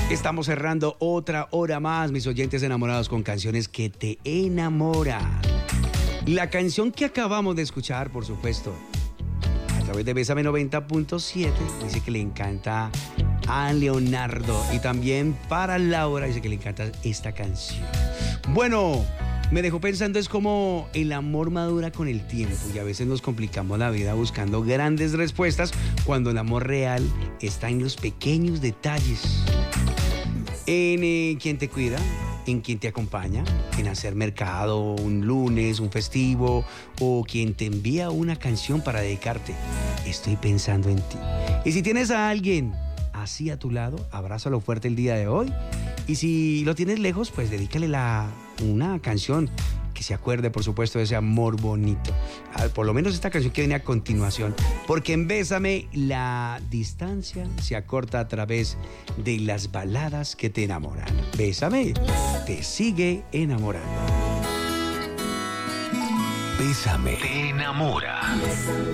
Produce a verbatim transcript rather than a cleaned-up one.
Estamos cerrando otra hora más, mis oyentes enamorados, con canciones que te enamoran. La canción que acabamos de escuchar, por supuesto, a través de Bésame noventa punto siete, dice que le encanta a Leonardo. Y también para Laura dice que le encanta esta canción. Bueno, me dejó pensando, es como el amor madura con el tiempo y a veces nos complicamos la vida buscando grandes respuestas cuando el amor real está en los pequeños detalles. En eh, quien te cuida, en quien te acompaña, en hacer mercado un lunes, un festivo, o quien te envía una canción para dedicarte. Estoy pensando en ti. Y si tienes a alguien así a tu lado, abrázalo fuerte el día de hoy. Y si lo tienes lejos, pues dedícale la, una canción que se acuerde, por supuesto, de ese amor bonito. Por lo menos esta canción que viene a continuación. Porque en Bésame la distancia se acorta a través de las baladas que te enamoran. Bésame te sigue enamorando. Bésame te enamora.